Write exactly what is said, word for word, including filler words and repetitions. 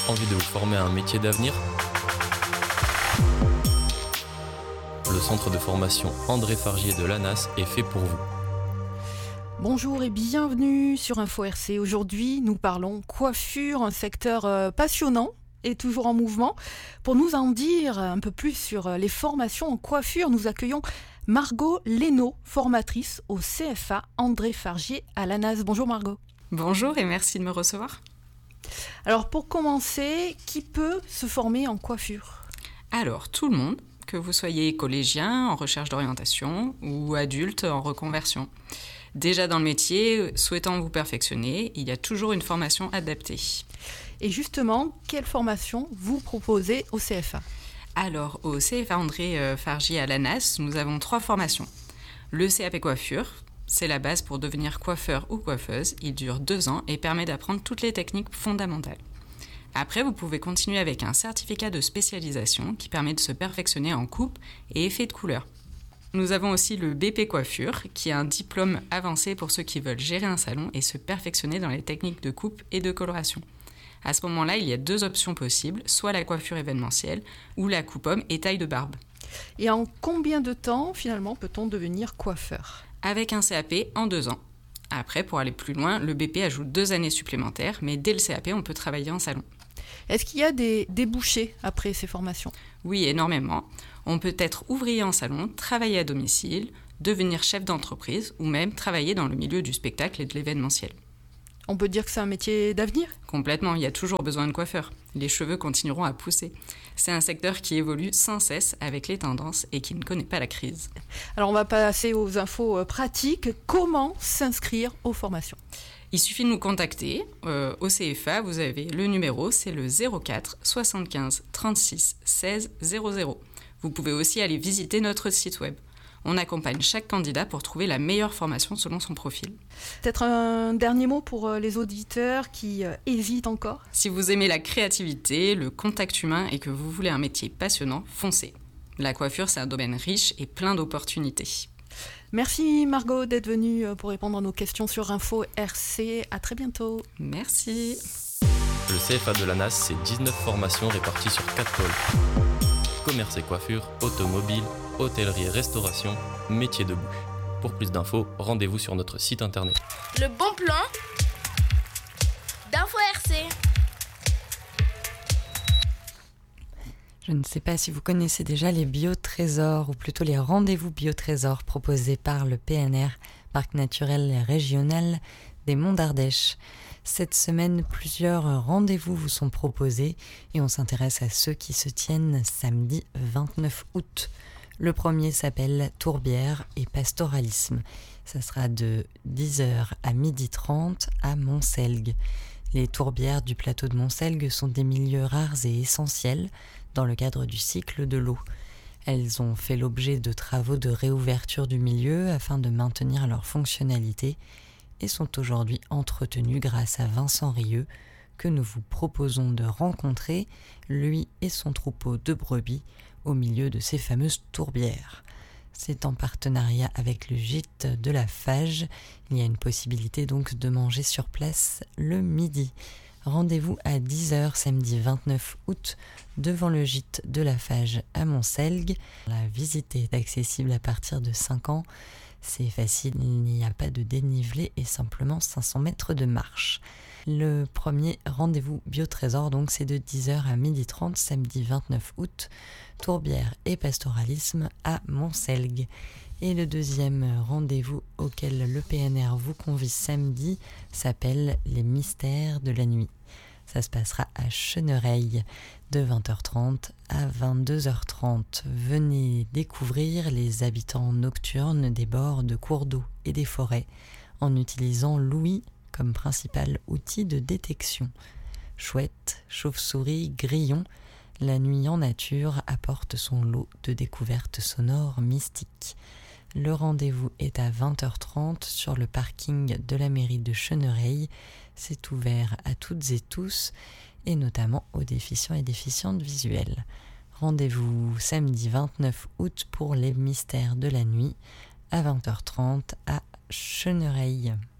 Envie de vous former à un métier d'avenir ? Le centre de formation André Fargier de l'A N A S est fait pour vous. Bonjour et bienvenue sur Info R C. Aujourd'hui, nous parlons coiffure, un secteur euh, passionnant et toujours en mouvement. Pour nous en dire un peu plus sur les formations en coiffure, nous accueillons Margot Leno, formatrice au C F A André Fargier à l'A N A S. Bonjour Margot. Bonjour et merci de me recevoir. Alors pour commencer, qui peut se former en coiffure ? Alors tout le monde, que vous soyez collégien en recherche d'orientation ou adulte en reconversion. Déjà dans le métier, souhaitant vous perfectionner, il y a toujours une formation adaptée. Et justement, quelle formation vous proposez au C F A ? Alors, au C F A André Fargier à l'A N A S, nous avons trois formations. Le C A P coiffure, c'est la base pour devenir coiffeur ou coiffeuse. Il dure deux ans et permet d'apprendre toutes les techniques fondamentales. Après, vous pouvez continuer avec un certificat de spécialisation qui permet de se perfectionner en coupe et effet de couleur. Nous avons aussi le B P coiffure, qui est un diplôme avancé pour ceux qui veulent gérer un salon et se perfectionner dans les techniques de coupe et de coloration. À ce moment-là, il y a deux options possibles, soit la coiffure événementielle ou la coupe-homme et taille de barbe. Et en combien de temps, finalement, peut-on devenir coiffeur ? Avec un C A P en deux ans. Après, pour aller plus loin, le B P ajoute deux années supplémentaires, mais dès le C A P, on peut travailler en salon. Est-ce qu'il y a des débouchés après ces formations ? Oui, énormément. On peut être ouvrier en salon, travailler à domicile, devenir chef d'entreprise ou même travailler dans le milieu du spectacle et de l'événementiel. On peut dire que c'est un métier d'avenir ? Complètement, il y a toujours besoin de coiffeurs. Les cheveux continueront à pousser. C'est un secteur qui évolue sans cesse avec les tendances et qui ne connaît pas la crise. Alors on va passer aux infos pratiques. Comment s'inscrire aux formations ? Il suffit de nous contacter. Euh, au C F A, vous avez le numéro, c'est le zéro quatre soixante-quinze trente-six seize zéro zéro. Vous pouvez aussi aller visiter notre site web. On accompagne chaque candidat pour trouver la meilleure formation selon son profil. Peut-être un dernier mot pour les auditeurs qui euh, hésitent encore ? Si vous aimez la créativité, le contact humain et que vous voulez un métier passionnant, foncez. La coiffure, c'est un domaine riche et plein d'opportunités. Merci Margot d'être venue pour répondre à nos questions sur Info R C. À très bientôt. Merci. Le C F A de l'A N A S, c'est dix-neuf formations réparties sur quatre pôles. Commerce et coiffure, automobile, hôtellerie et restauration, métier de bouche. Pour plus d'infos, rendez-vous sur notre site internet. Le bon plan d'Info R C. Je ne sais pas si vous connaissez déjà les biotrésors, ou plutôt les rendez-vous biotrésors proposés par le P N R, Parc naturel régional des Monts d'Ardèche. Cette semaine, plusieurs rendez-vous vous sont proposés et on s'intéresse à ceux qui se tiennent samedi vingt-neuf août. Le premier s'appelle Tourbière et pastoralisme. Ça sera de dix heures à midi trente à Montselgue. Les tourbières du plateau de Montselgue sont des milieux rares et essentiels dans le cadre du cycle de l'eau. Elles ont fait l'objet de travaux de réouverture du milieu afin de maintenir leur fonctionnalité et sont aujourd'hui entretenues grâce à Vincent Rieux, que nous vous proposons de rencontrer, lui et son troupeau de brebis, au milieu de ces fameuses tourbières. C'est en partenariat avec le gîte de la Fage. Il y a une possibilité donc de manger sur place le midi. Rendez-vous à dix heures samedi vingt-neuf août devant le gîte de la Fage à Montselgue. La visite est accessible à partir de cinq ans. C'est facile, il n'y a pas de dénivelé et simplement cinq cents mètres de marche. Le premier rendez-vous biotrésor, donc, c'est de dix heures à midi trente, samedi vingt-neuf août, tourbière et pastoralisme à Montselgue. Et le deuxième rendez-vous auquel le P N R vous convie samedi s'appelle les mystères de la nuit. Ça se passera à Chenereille de vingt heures trente à vingt-deux heures trente. Venez découvrir les habitants nocturnes des bords de cours d'eau et des forêts en utilisant l'ouïe comme principal outil de détection. Chouettes, chauves-souris, grillons, la nuit en nature apporte son lot de découvertes sonores mystiques. Le rendez-vous est à vingt heures trente sur le parking de la mairie de Chenereille. C'est ouvert à toutes et tous, et notamment aux déficients et déficientes visuelles. Rendez-vous samedi vingt-neuf août pour les mystères de la nuit à vingt heures trente à Chenereille.